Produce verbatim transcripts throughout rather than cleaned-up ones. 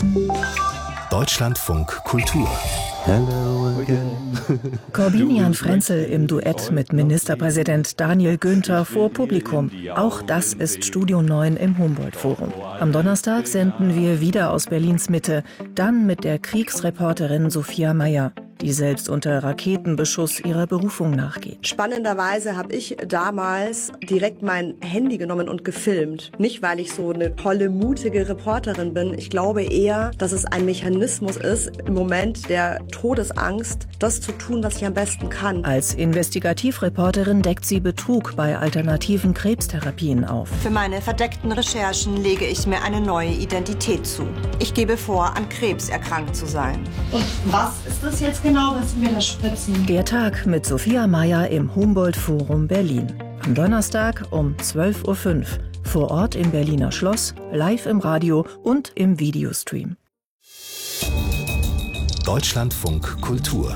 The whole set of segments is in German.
Deutschlandfunk Kultur. Hello again. Corbinian Frenzel im Duett mit Ministerpräsident Daniel Günther vor Publikum. Auch das ist Studio neun im Humboldt-Forum. Am Donnerstag senden wir wieder aus Berlins Mitte, dann mit der Kriegsreporterin Sophia Mayer, die selbst unter Raketenbeschuss ihrer Berufung nachgeht. Spannenderweise habe ich damals direkt mein Handy genommen und gefilmt. Nicht, weil ich so eine tolle, mutige Reporterin bin. Ich glaube eher, dass es ein Mechanismus ist, im Moment der Todesangst, das zu tun, was ich am besten kann. Als Investigativreporterin deckt sie Betrug bei alternativen Krebstherapien auf. Für meine verdeckten Recherchen lege ich mir eine neue Identität zu. Ich gebe vor, an Krebs erkrankt zu sein. Und was ist das jetzt genau, was Sie mir da spritzen? Der Tag mit Sophia Mayer im Humboldt-Forum Berlin. Am Donnerstag um zwölf Uhr fünf. Vor Ort im Berliner Schloss, live im Radio und im Videostream. Deutschlandfunk Kultur.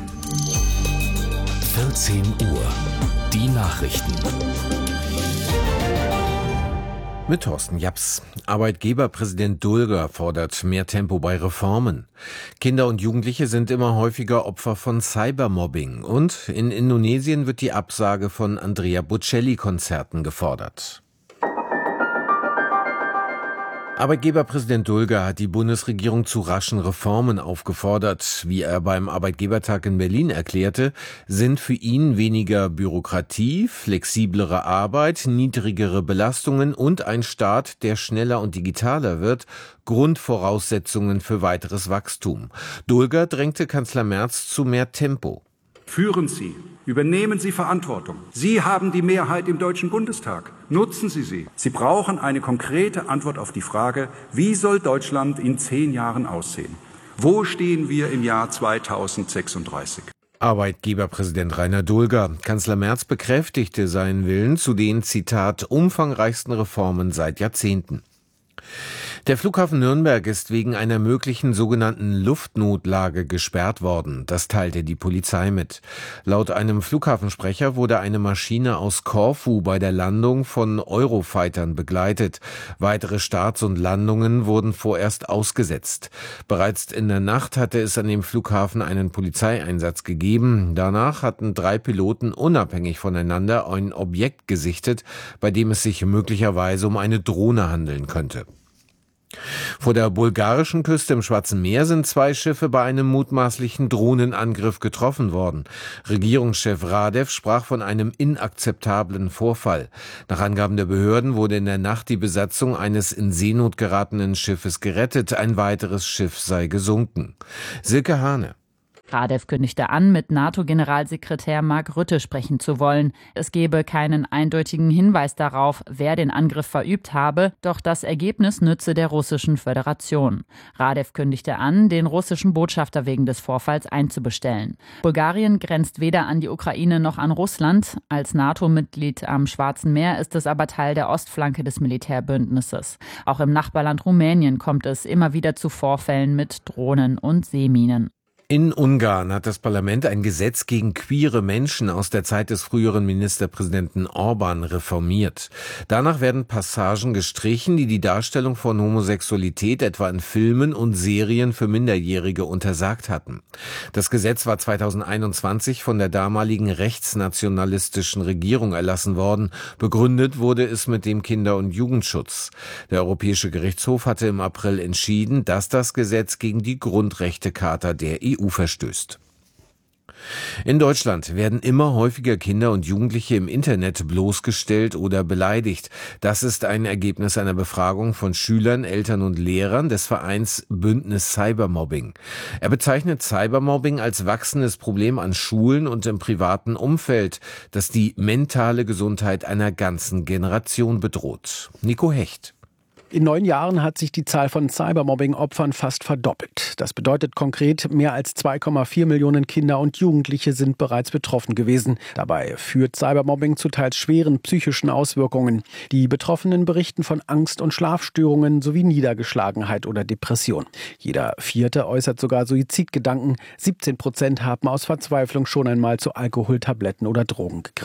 vierzehn Uhr. Die Nachrichten. Mit Thorsten Japs. Arbeitgeberpräsident Dulger fordert mehr Tempo bei Reformen. Kinder und Jugendliche sind immer häufiger Opfer von Cybermobbing. Und in Indonesien wird die Absage von Andrea Bocelli-Konzerten gefordert. Arbeitgeberpräsident Dulger hat die Bundesregierung zu raschen Reformen aufgefordert. Wie er beim Arbeitgebertag in Berlin erklärte, sind für ihn weniger Bürokratie, flexiblere Arbeit, niedrigere Belastungen und ein Staat, der schneller und digitaler wird, Grundvoraussetzungen für weiteres Wachstum. Dulger drängte Kanzler Merz zu mehr Tempo. Führen Sie, übernehmen Sie Verantwortung. Sie haben die Mehrheit im Deutschen Bundestag. Nutzen Sie sie. Sie brauchen eine konkrete Antwort auf die Frage, wie soll Deutschland in zehn Jahren aussehen? Wo stehen wir im Jahr zweitausendsechsunddreißig? Arbeitgeberpräsident Rainer Dulger. Kanzler Merz bekräftigte seinen Willen zu den, Zitat, umfangreichsten Reformen seit Jahrzehnten. Der Flughafen Nürnberg ist wegen einer möglichen sogenannten Luftnotlage gesperrt worden. Das teilte die Polizei mit. Laut einem Flughafensprecher wurde eine Maschine aus Korfu bei der Landung von Eurofightern begleitet. Weitere Starts und Landungen wurden vorerst ausgesetzt. Bereits in der Nacht hatte es an dem Flughafen einen Polizeieinsatz gegeben. Danach hatten drei Piloten unabhängig voneinander ein Objekt gesichtet, bei dem es sich möglicherweise um eine Drohne handeln könnte. Vor der bulgarischen Küste im Schwarzen Meer sind zwei Schiffe bei einem mutmaßlichen Drohnenangriff getroffen worden. Regierungschef Radev sprach von einem inakzeptablen Vorfall. Nach Angaben der Behörden wurde in der Nacht die Besatzung eines in Seenot geratenen Schiffes gerettet. Ein weiteres Schiff sei gesunken. Silke Hane. Radev kündigte an, mit NATO-Generalsekretär Mark Rutte sprechen zu wollen. Es gebe keinen eindeutigen Hinweis darauf, wer den Angriff verübt habe, doch das Ergebnis nütze der Russischen Föderation. Radev kündigte an, den russischen Botschafter wegen des Vorfalls einzubestellen. Bulgarien grenzt weder an die Ukraine noch an Russland. Als NATO-Mitglied am Schwarzen Meer ist es aber Teil der Ostflanke des Militärbündnisses. Auch im Nachbarland Rumänien kommt es immer wieder zu Vorfällen mit Drohnen und Seeminen. In Ungarn hat das Parlament ein Gesetz gegen queere Menschen aus der Zeit des früheren Ministerpräsidenten Orban reformiert. Danach werden Passagen gestrichen, die die Darstellung von Homosexualität etwa in Filmen und Serien für Minderjährige untersagt hatten. Das Gesetz war zweitausendeinundzwanzig von der damaligen rechtsnationalistischen Regierung erlassen worden. Begründet wurde es mit dem Kinder- und Jugendschutz. Der Europäische Gerichtshof hatte im April entschieden, dass das Gesetz gegen die Grundrechtecharta der E U verstößt. In Deutschland werden immer häufiger Kinder und Jugendliche im Internet bloßgestellt oder beleidigt. Das ist ein Ergebnis einer Befragung von Schülern, Eltern und Lehrern des Vereins Bündnis Cybermobbing. Er bezeichnet Cybermobbing als wachsendes Problem an Schulen und im privaten Umfeld, das die mentale Gesundheit einer ganzen Generation bedroht. Nico Hecht. In neun Jahren hat sich die Zahl von Cybermobbing-Opfern fast verdoppelt. Das bedeutet konkret, mehr als zwei Komma vier Millionen Kinder und Jugendliche sind bereits betroffen gewesen. Dabei führt Cybermobbing zu teils schweren psychischen Auswirkungen. Die Betroffenen berichten von Angst- und Schlafstörungen sowie Niedergeschlagenheit oder Depression. Jeder Vierte äußert sogar Suizidgedanken. siebzehn Prozent haben aus Verzweiflung schon einmal zu Alkohol, Tabletten oder Drogen gegriffen.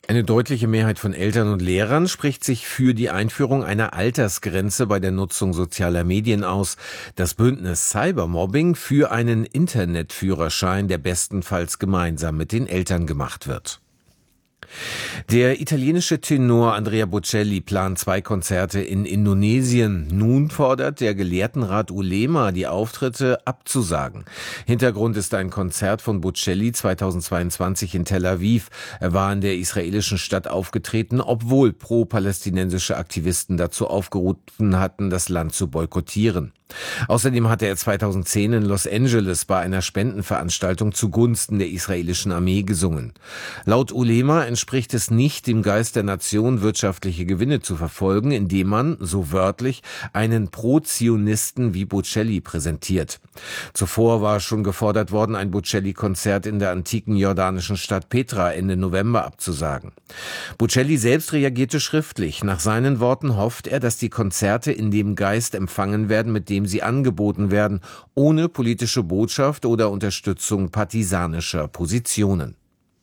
Eine deutliche Mehrheit von Eltern und Lehrern spricht sich für die Einführung einer Altersgrenze bei der Nutzung sozialer Medien aus. Das Bündnis Cybermobbing für einen Internetführerschein, der bestenfalls gemeinsam mit den Eltern gemacht wird. Der italienische Tenor Andrea Bocelli plant zwei Konzerte in Indonesien. Nun fordert der Gelehrtenrat Ulema, die Auftritte abzusagen. Hintergrund ist ein Konzert von Bocelli zweitausendzweiundzwanzig in Tel Aviv. Er war in der israelischen Stadt aufgetreten, obwohl pro-palästinensische Aktivisten dazu aufgerufen hatten, das Land zu boykottieren. Außerdem hatte er zweitausendzehn in Los Angeles bei einer Spendenveranstaltung zugunsten der israelischen Armee gesungen. Laut Ulema entspricht es nicht dem Geist der Nation, wirtschaftliche Gewinne zu verfolgen, indem man, so wörtlich, einen Pro-Zionisten wie Bocelli präsentiert. Zuvor war schon gefordert worden, ein Bocelli-Konzert in der antiken jordanischen Stadt Petra Ende November abzusagen. Bocelli selbst reagierte schriftlich. Nach seinen Worten hofft er, dass die Konzerte in dem Geist empfangen werden, mit dem sie angeboten werden, ohne politische Botschaft oder Unterstützung partisanischer Positionen.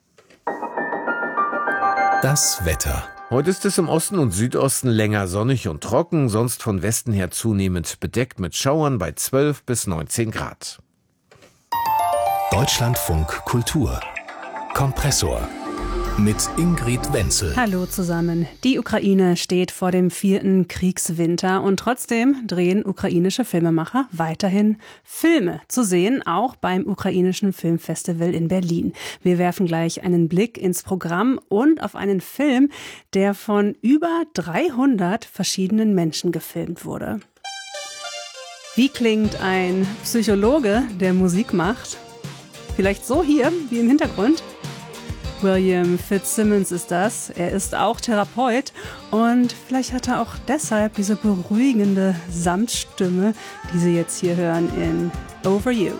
Das Wetter. Heute ist es im Osten und Südosten länger sonnig und trocken, sonst von Westen her zunehmend bedeckt mit Schauern bei zwölf bis neunzehn Grad. Deutschlandfunk Kultur. Kompressor. Mit Ingrid Wenzel. Hallo zusammen. Die Ukraine steht vor dem vierten Kriegswinter und trotzdem drehen ukrainische Filmemacher weiterhin Filme. Zu sehen auch beim ukrainischen Filmfestival in Berlin. Wir werfen gleich einen Blick ins Programm und auf einen Film, der von über dreihundert verschiedenen Menschen gefilmt wurde. Wie klingt ein Psychologe, der Musik macht? Vielleicht so hier, wie im Hintergrund. William Fitzsimmons ist das. Er ist auch Therapeut und vielleicht hat er auch deshalb diese beruhigende Samtstimme, die Sie jetzt hier hören in Over You.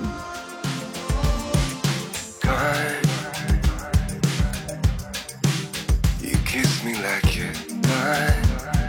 You kiss me like you're mine.